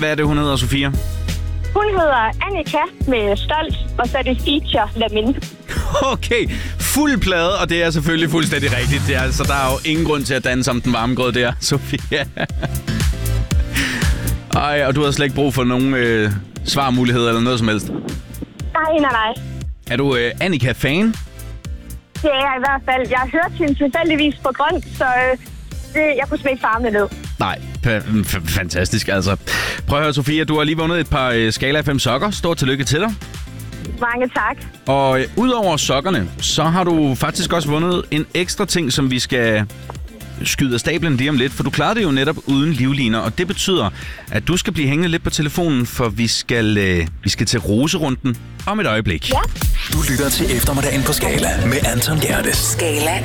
Hvad er det, hun hedder, Sofia? Hun hedder Annika med Stolt, og så er det feature Lamin. Okay, fuld plade, og det er selvfølgelig fuldstændig rigtigt. Det er, altså, der er jo ingen grund til at danse om den varme grød der, Sofia. Ej, og du har slet ikke brug for nogen svarmuligheder eller noget som helst? Nej. Er du Annika-fan? Det er jeg i hvert fald. Jeg har hørt hende tilfældigvis på grund, så jeg kunne slet ikke farme ned. Nej, fantastisk altså. Prøv at høre, Sofia, du har lige vundet et par Skala 5 sokker. Stort tillykke til dig. Mange tak. Og udover sokkerne, så har du faktisk også vundet en ekstra ting, som vi skal skyde af stablen lige om lidt. For du klarede det jo netop uden livliner, og det betyder, at du skal blive hængende lidt på telefonen, for vi skal til roserunden om et øjeblik. Ja. Du lytter til eftermiddagen på Skala med Anton Gerdes. Skala